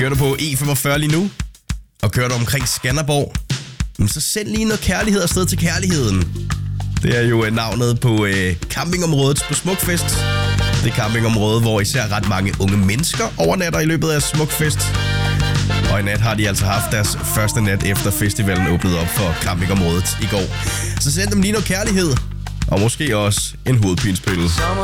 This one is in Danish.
Kører du på E45 lige nu, og kører du omkring Skanderborg, så send lige noget kærlighed afsted til kærligheden. Det er jo navnet på campingområdet på Smukfest. Det er campingområdet, hvor især ret mange unge mennesker overnatter i løbet af Smukfest. Og i nat har de altså haft deres første nat efter festivalen åbnede op for campingområdet i går. Så send dem lige noget kærlighed, og måske også en hovedpinspille.